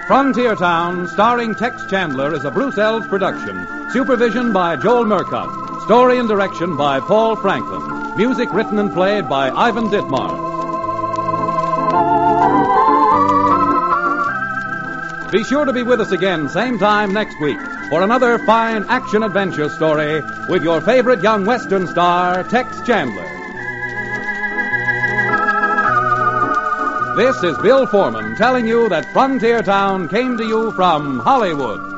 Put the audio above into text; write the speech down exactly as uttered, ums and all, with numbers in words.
Frontier Town, starring Tex Chandler, is a Bruce Elves production. Supervision by Joel Murcott. Story and direction by Paul Franklin. Music written and played by Ivan Ditmar. Be sure to be with us again same time next week for another fine action-adventure story with your favorite young Western star, Tex Chandler. This is Bill Foreman telling you that Frontier Town came to you from Hollywood.